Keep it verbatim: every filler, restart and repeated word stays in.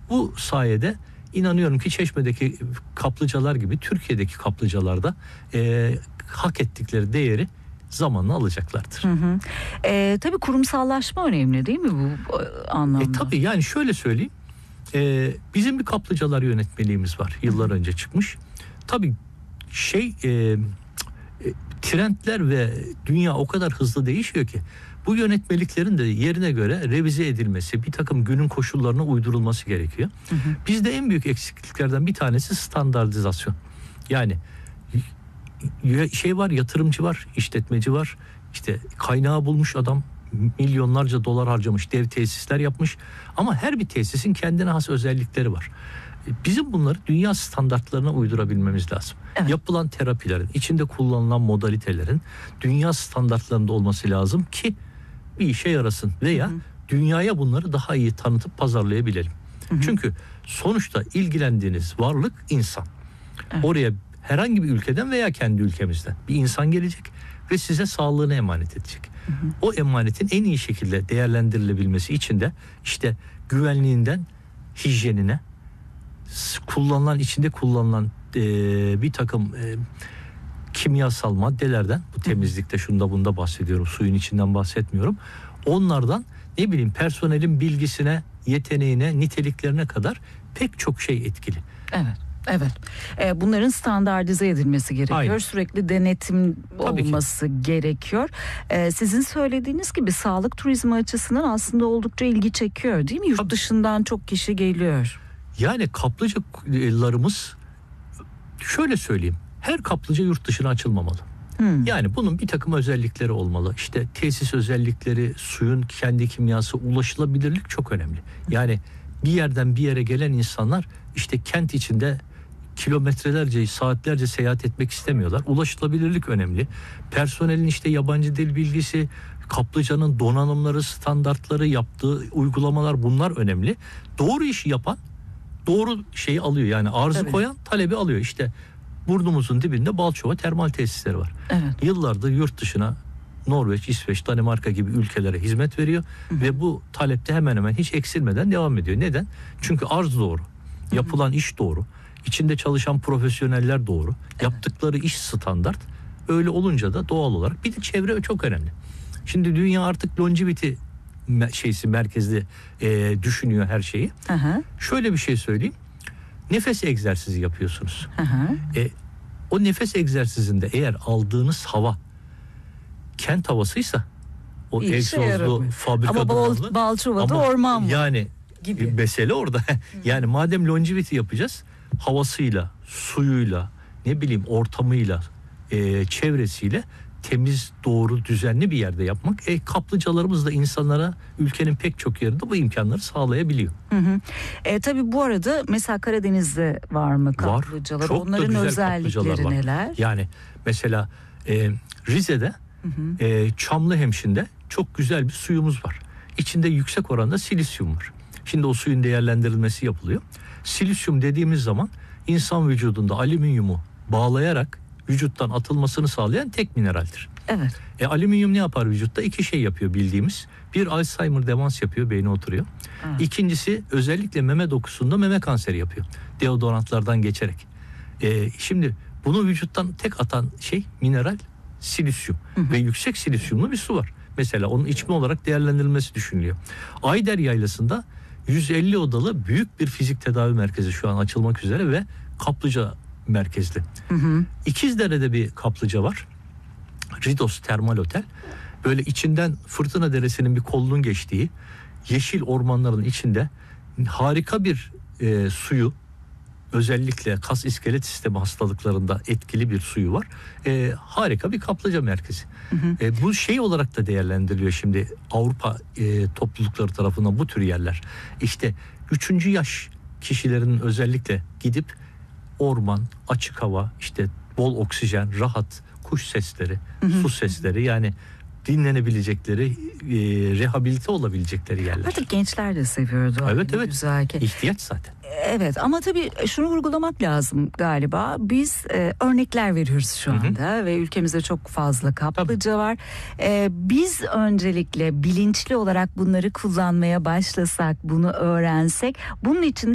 Bu sayede inanıyorum ki Çeşme'deki kaplıcalar gibi Türkiye'deki kaplıcalarda e, hak ettikleri değeri zamanla alacaklardır. Hı hı. E, tabii kurumsallaşma önemli değil mi bu anlamda? E, tabii yani şöyle söyleyeyim. E, bizim bir kaplıcalar yönetmeliğimiz var. Yıllar önce çıkmış. Tabii şey e, e, trendler ve dünya o kadar hızlı değişiyor ki bu yönetmeliklerin de yerine göre revize edilmesi, bir takım günün koşullarına uydurulması gerekiyor. Hı hı. Bizde en büyük eksikliklerden bir tanesi standartizasyon. Yani şey var, yatırımcı var, işletmeci var. İşte kaynağı bulmuş adam, milyonlarca dolar harcamış, dev tesisler yapmış. Ama her bir tesisin kendine has özellikleri var. Bizim bunları dünya standartlarına uydurabilmemiz lazım. Evet. Yapılan terapilerin, içinde kullanılan modalitelerin dünya standartlarında olması lazım ki bir işe yarasın veya hı hı. dünyaya bunları daha iyi tanıtıp pazarlayabilelim. Hı hı. Çünkü sonuçta ilgilendiğiniz varlık insan. Evet. Oraya herhangi bir ülkeden veya kendi ülkemizden bir insan gelecek ve size sağlığını emanet edecek. Hı hı. O emanetin en iyi şekilde değerlendirilebilmesi için de işte güvenliğinden hijyenine, kullanılan, içinde kullanılan e, bir takım e, kimyasal maddelerden, bu temizlikte şunda bunda bahsediyorum, suyun içinden bahsetmiyorum. Onlardan ne bileyim personelin bilgisine, yeteneğine, niteliklerine kadar pek çok şey etkili. Evet. Evet. Ee, bunların standartize edilmesi gerekiyor. Aynen. Sürekli denetim Tabii olması ki. gerekiyor. Ee, sizin söylediğiniz gibi sağlık turizmi açısından aslında oldukça ilgi çekiyor, değil mi? Yurt Tabii. dışından çok kişi geliyor. Yani kaplıcalarımız, şöyle söyleyeyim, her kaplıca yurt dışına açılmamalı. Hmm. Yani bunun bir takım özellikleri olmalı. İşte tesis özellikleri, suyun kendi kimyası, ulaşılabilirlik çok önemli. Yani bir yerden bir yere gelen insanlar işte kent içinde kilometrelerce, saatlerce seyahat etmek istemiyorlar. Ulaşılabilirlik önemli. Personelin işte yabancı dil bilgisi, kaplıcanın donanımları, standartları, yaptığı uygulamalar, bunlar önemli. Doğru işi yapan doğru şeyi alıyor. Yani arzı evet. koyan talebi alıyor. İşte burnumuzun dibinde Balçova termal tesisleri var. Evet. Yıllardır yurt dışına Norveç, İsveç, Danimarka gibi ülkelere hizmet veriyor. Hı hı. Ve bu talepte hemen hemen hiç eksilmeden devam ediyor. Neden? Çünkü arz doğru. Yapılan hı hı. iş doğru. İçinde çalışan profesyoneller doğru. Evet. Yaptıkları iş standart. Öyle olunca da doğal olarak bir de çevre çok önemli. Şimdi dünya artık longevity şeysi merkezli e, düşünüyor her şeyi. Hı hı. Şöyle bir şey söyleyeyim. Nefes egzersizi yapıyorsunuz. Hı hı. E, o nefes egzersizinde eğer aldığınız hava kent havasıysa, o İyi egzozlu fabrika ama dumanlı, Balçova'da orman var. Yani gibi. Mesele orada. Yani madem longevity yapacağız, havasıyla, suyuyla, ne bileyim ortamıyla, e, çevresiyle temiz, doğru, düzenli bir yerde yapmak. E, kaplıcalarımız da insanlara ülkenin pek çok yerinde bu imkanları sağlayabiliyor. Hı hı. E, tabii bu arada mesela Karadeniz'de var mı kaplıcalar? Var. Çok Onların da güzel özellikleri kaplıcalar var. Neler? Yani mesela e, Rize'de hı hı. E, Çamlıhemşin'de çok güzel bir suyumuz var. İçinde yüksek oranda silisyum var. Şimdi o suyun değerlendirilmesi yapılıyor. Silisyum dediğimiz zaman insan vücudunda alüminyumu bağlayarak vücuttan atılmasını sağlayan tek mineraldir. Evet. E, alüminyum ne yapar vücutta? İki şey yapıyor bildiğimiz. Bir, Alzheimer demans yapıyor, beyne oturuyor. Evet. İkincisi, özellikle meme dokusunda meme kanseri yapıyor. Deodorantlardan geçerek. E, şimdi bunu vücuttan tek atan şey mineral silisyum. Hı hı. Ve yüksek silisyumlu bir su var. Mesela onun içme olarak değerlendirilmesi düşünülüyor. Ayder Yaylası'nda yüz elli odalı büyük bir fizik tedavi merkezi şu an açılmak üzere ve kaplıca merkezli. Hı hı. İkizdere'de bir kaplıca var. Ridos Termal Otel. Böyle içinden Fırtına Deresi'nin bir kolunun geçtiği yeşil ormanların içinde harika bir e, suyu, özellikle kas iskelet sistemi hastalıklarında etkili bir suyu var. E, harika bir kaplıca merkezi. Hı hı. E, bu şey olarak da değerlendiriliyor şimdi Avrupa e, toplulukları tarafından bu tür yerler. İşte üçüncü yaş kişilerin özellikle gidip orman, açık hava, işte bol oksijen, rahat, kuş sesleri, hı hı. su sesleri, yani dinlenebilecekleri, e, rehabilite olabilecekleri yerler. Artık gençler de seviyordu. Evet evet. Güzel. İhtiyaç zaten. Evet ama tabii şunu vurgulamak lazım galiba. Biz e, örnekler veriyoruz şu anda, hı hı. ve ülkemizde çok fazla kaplıca tabii. var. E, biz öncelikle bilinçli olarak bunları kullanmaya başlasak, bunu öğrensek, bunun için